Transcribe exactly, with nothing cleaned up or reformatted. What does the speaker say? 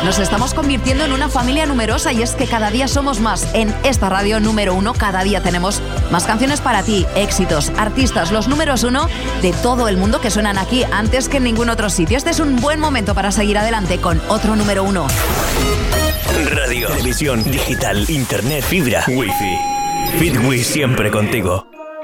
Nos estamos convirtiendo en una familia numerosa y es que cada día somos más. En esta radio número uno cada día tenemos más canciones para ti, éxitos, artistas, los números uno de todo el mundo que suenan aquí antes que en ningún otro sitio. Este es un buen momento para seguir adelante con otro número uno. Radio, televisión, digital, internet, fibra, wifi. Fitwi siempre contigo.